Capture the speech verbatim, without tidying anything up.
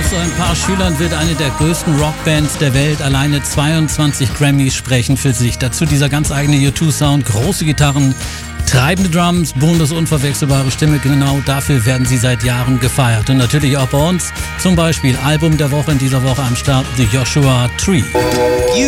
so ein paar Schülern wird eine der größten Rockbands der Welt. Alleine zweiundzwanzig Grammys sprechen für sich. Dazu dieser ganz eigene U zwei Sound, große Gitarren, treibende Drums, Bonus unverwechselbare Stimme. Genau dafür werden sie seit Jahren gefeiert. Und natürlich auch bei uns. Zum Beispiel Album der Woche in dieser Woche am Start, The Joshua Tree. U